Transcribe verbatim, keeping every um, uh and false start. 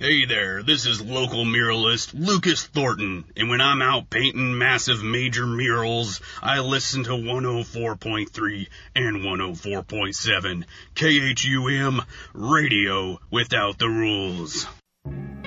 Hey there, this is local muralist Lucas Thornton, and when I'm out painting massive major murals, I listen to one oh four point three and one oh four point seven K H U M Radio Without the Rules.